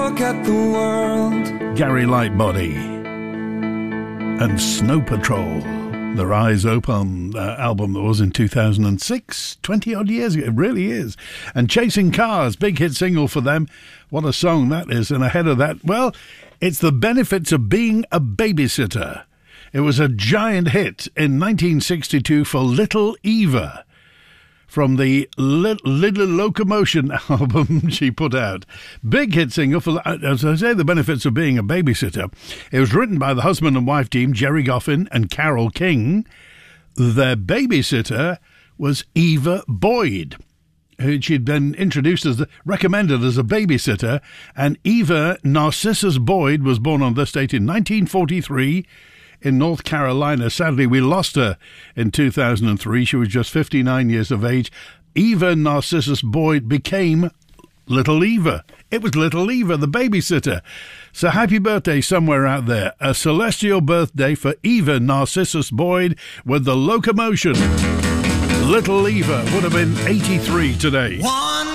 Look at the world. Gary Lightbody and Snow Patrol. Their Eyes Open album that was in 2006, 20 odd years ago. It really is. And Chasing Cars, big hit single for them. What a song that is. And ahead of that, well, it's The Benefits of Being a Babysitter. It was a giant hit in 1962 for Little Eva from the Little Locomotion album she put out. Big hit single for, as I say, The Benefits of Being a Babysitter. It was written by the husband and wife team, Jerry Goffin and Carole King. Their babysitter was Eva Boyd. She'd been recommended as a babysitter, and Eva Narcissus Boyd was born on this date in 1943 in North Carolina. Sadly, we lost her in 2003. She was just 59 years of age. Eva Narcissus Boyd became Little Eva. It was Little Eva, the babysitter. So happy birthday somewhere out there. A celestial birthday for Eva Narcissus Boyd with the Locomotion. Little Eva would have been 83 today.